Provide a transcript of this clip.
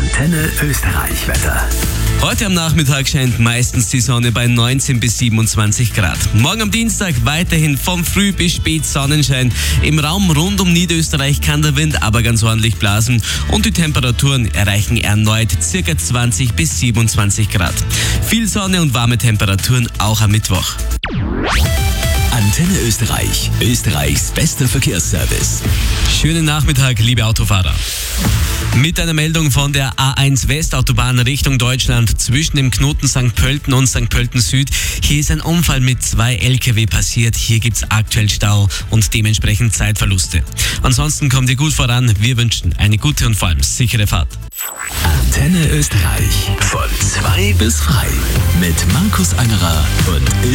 Antenne Österreich Wetter. Heute am Nachmittag scheint meistens die Sonne bei 19 bis 27 Grad. Morgen am Dienstag weiterhin vom Früh bis spät Sonnenschein. Im Raum rund um Niederösterreich kann der Wind aber ganz ordentlich blasen und die Temperaturen erreichen erneut ca. 20 bis 27 Grad. Viel Sonne und warme Temperaturen auch am Mittwoch. Antenne Österreich, Österreichs bester Verkehrsservice. Schönen Nachmittag, liebe Autofahrer. Mit einer Meldung von der A1 Westautobahn Richtung Deutschland zwischen dem Knoten St. Pölten und St. Pölten Süd. Hier ist ein Unfall mit 2 LKW passiert. Hier gibt's aktuell Stau und dementsprechend Zeitverluste. Ansonsten kommt ihr gut voran. Wir wünschen eine gute und vor allem sichere Fahrt. Antenne Österreich von 2 bis frei mit Markus Angerer und